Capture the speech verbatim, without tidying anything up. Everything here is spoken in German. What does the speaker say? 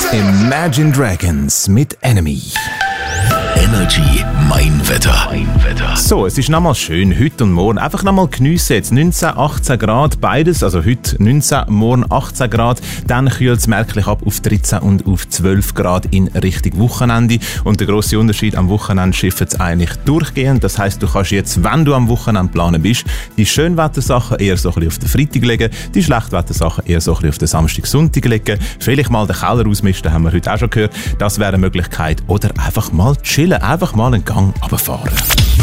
Imagine Dragons mit Enemy. Energy Mein Wetter. Mein Wetter. So, es ist nochmal schön, heute und morgen. Einfach nochmal geniessen jetzt. neunzehn, achtzehn Grad, beides. Also heute neunzehn, morgen achtzehn Grad. Dann kühlt es merklich ab auf dreizehn und auf zwölf Grad in Richtung Wochenende. Und der grosse Unterschied, am Wochenende schifft es eigentlich durchgehend. Das heisst, du kannst jetzt, wenn du am Wochenende planen bist, die Schönwettersachen eher so ein bisschen auf den Freitag legen, die Schlechtwettersachen eher so ein bisschen auf den Samstag, Sonntag legen. Vielleicht mal den Keller ausmisten, haben wir heute auch schon gehört. Das wäre eine Möglichkeit. Oder einfach mal chillen, einfach mal einen Gang runterfahren.